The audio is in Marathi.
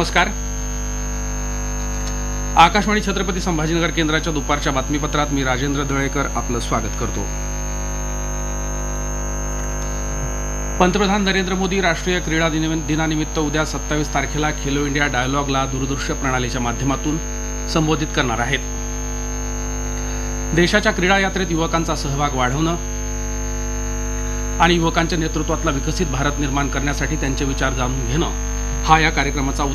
नमस्कार. आकाशवाणी छत्रपती संभाजीनगर केंद्राच्या दुपारच्या बातमीपत्रात मी राजेंद्र दळेकर आपलं स्वागत करतो. पंतप्रधान नरेंद्र मोदी राष्ट्रीय क्रीडा दिनानिमित्त उद्या 27 तारखेला खेलो इंडिया डायलॉगला दूरदृश्य प्रणालीच्या माध्यमातून संबोधित करणार आहेत. देशाच्या क्रीडा यात्रेत युवकांचा सहभाग वाढवणं आणि युवकांच्या नेतृत्वातला विकसित भारत निर्माण करण्यासाठी त्यांचे विचार जाणून घेणं हा या कार्यक्रमाचा